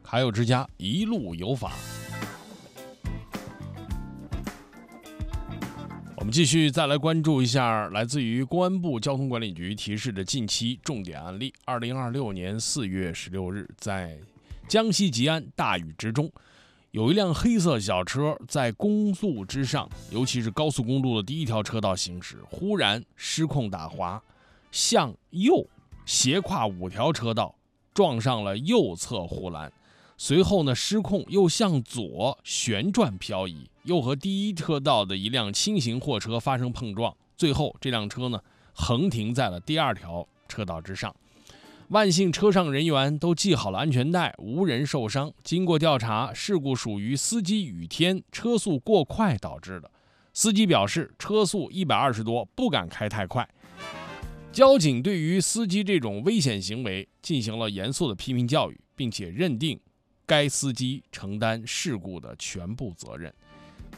卡友之家一路有法。我们继续再来关注一下来自于公安部交通管理局提示的近期重点案例。2026年4月16日，在江西吉安大雨之中，有一辆黑色小车在公路之上，尤其是高速公路的第一条车道行驶，忽然失控打滑，向右斜跨5条车道，撞上了右侧护栏。随后呢，失控又向左旋转漂移，又和第一车道的一辆轻型货车发生碰撞，最后这辆车呢横停在了第2条车道之上。万幸车上人员都系好了安全带，无人受伤。经过调查，事故属于司机雨天车速过快导致的。司机表示车速120多，不敢开太快。交警对于司机这种危险行为进行了严肃的批评教育，并且认定该司机承担事故的全部责任。